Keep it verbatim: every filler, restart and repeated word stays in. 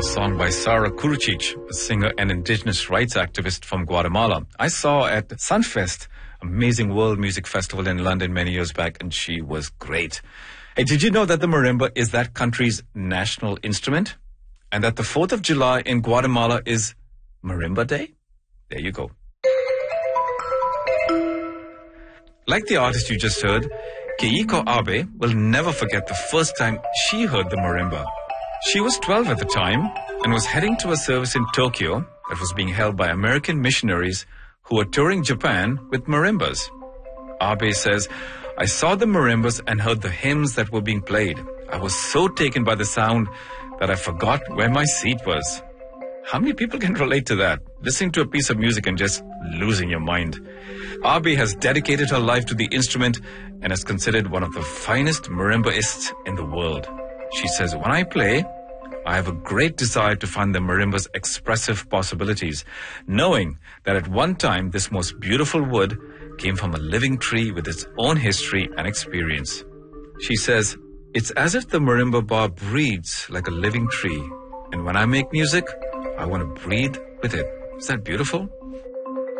song by Sara Kurucic, a singer and indigenous rights activist from Guatemala. I saw at Sunfest, amazing world music festival in London many years back, and she was great. Hey, did you know that the marimba is that country's national instrument? And that the fourth of July in Guatemala is Marimba Day? There you go. Like the artist you just heard, Keiko Abe will never forget the first time she heard the marimba. She was twelve at the time and was heading to a service in Tokyo that was being held by American missionaries who were touring Japan with marimbas. Abe says, I saw the marimbas and heard the hymns that were being played. I was so taken by the sound that I forgot where my seat was. How many people can relate to that? Listening to a piece of music and just losing your mind. Abe has dedicated her life to the instrument and is considered one of the finest marimbaists in the world. She says, when I play, I have a great desire to find the marimba's expressive possibilities, knowing that at one time this most beautiful wood came from a living tree with its own history and experience. She says, it's as if the marimba bar breathes like a living tree, and when I make music, I want to breathe with it. Is that beautiful?